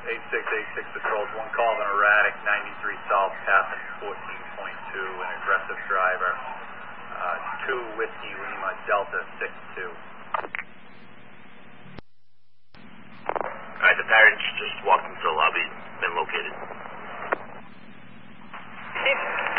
8686 patrols, one call of an erratic 93 south, passing 14.2, an aggressive driver, 2 Whiskey Lima Delta 62. Alright, the parents just walked into the lobby, been located.